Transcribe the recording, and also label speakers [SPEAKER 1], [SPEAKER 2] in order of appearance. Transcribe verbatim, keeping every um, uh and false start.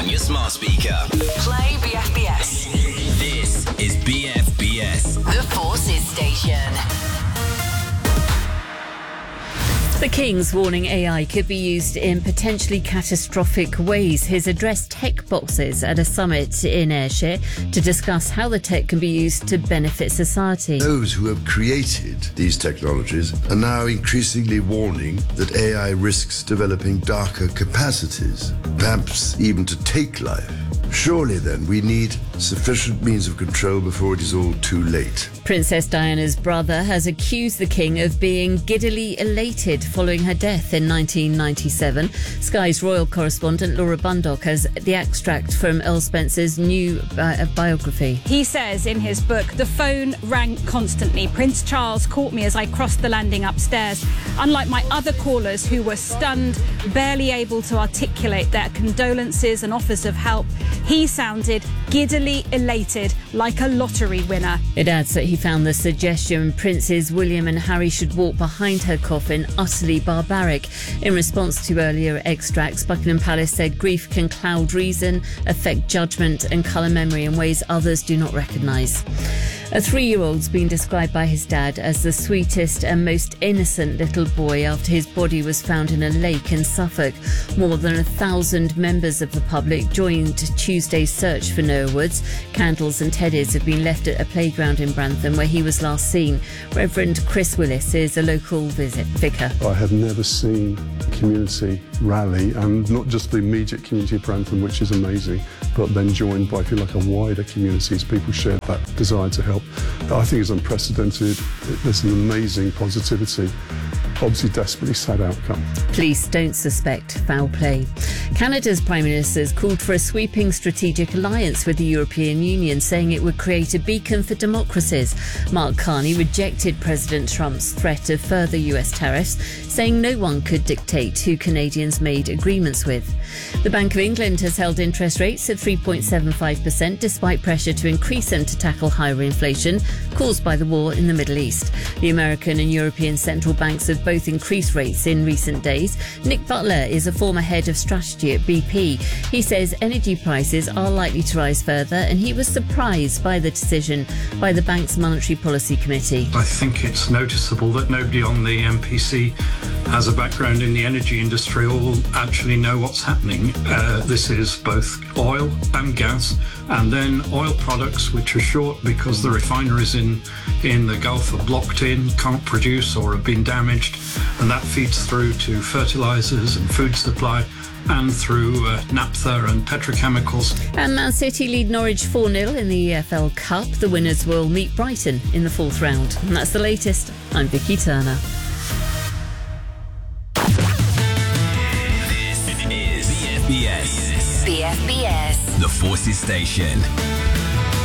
[SPEAKER 1] on your smart speaker.
[SPEAKER 2] Play B F B S.
[SPEAKER 1] This is B F B S.
[SPEAKER 2] The Forces Station.
[SPEAKER 3] The King's warning A I could be used in potentially catastrophic ways. He's addressed tech boxes at a summit in Ayrshire to discuss how the tech can be used to benefit society.
[SPEAKER 4] Those who have created these technologies are now increasingly warning that A I risks developing darker capacities, perhaps even to take life. Surely then we need sufficient means of control before it is all too late.
[SPEAKER 3] Princess Diana's brother has accused the King of being giddily elated following her death in nineteen ninety-seven. Sky's royal correspondent Laura Bundock has the extract from Earl Spencer's new bi- biography.
[SPEAKER 5] He says in his book, "The phone rang constantly. Prince Charles caught me as I crossed the landing upstairs. Unlike my other callers who were stunned, barely able to articulate their condolences and offers of help, he sounded giddily elated, like a lottery winner."
[SPEAKER 3] It adds that he found the suggestion Princes William and Harry should walk behind her coffin utterly barbaric. In response to earlier extracts, Buckingham Palace said grief can cloud reason, affect judgment and colour memory in ways others do not recognise. A three-year-old's been described by his dad as the sweetest and most innocent little boy after his body was found in a lake in Suffolk. More than a thousand members of the public joined Tuesday's search for Noah Woods. Candles and teddies have been left at a playground in Brantham where he was last seen. Reverend Chris Willis is a local visit vicar.
[SPEAKER 6] I have never seen a community rally, and not just the immediate community of Brantham, which is amazing, but then joined by, if you like, a wider community as people shared that desire to help. I think is unprecedented. There's an amazing positivity. Obviously desperately sad outcome.
[SPEAKER 3] Police don't suspect foul play. Canada's Prime Minister has called for a sweeping strategic alliance with the European Union, saying it would create a beacon for democracies. Mark Carney rejected President Trump's threat of further U S tariffs, saying no one could dictate who Canadians made agreements with. The Bank of England has held interest rates at three point seven five percent despite pressure to increase them to tackle higher inflation caused by the war in the Middle East. The American and European central banks have both increased rates in recent days. Nick Butler is a former head of strategy at B P. He says energy prices are likely to rise further, and he was surprised by the decision by the bank's Monetary Policy Committee.
[SPEAKER 7] I think it's noticeable that nobody on the M P C has a background in the energy industry or will actually know what's happening. Uh, this is both oil and gas, and then oil products which are short because the refineries in, in the Gulf are blocked in, can't produce or have been damaged, and that feeds through to fertilisers and food supply and through uh, naphtha and petrochemicals.
[SPEAKER 3] And Man City lead Norwich four nil in the E F L Cup. The winners will meet Brighton in the fourth round. And that's the latest. I'm Vicky Turner.
[SPEAKER 1] This is B F B S.
[SPEAKER 2] B F B S.
[SPEAKER 1] The Forces Station.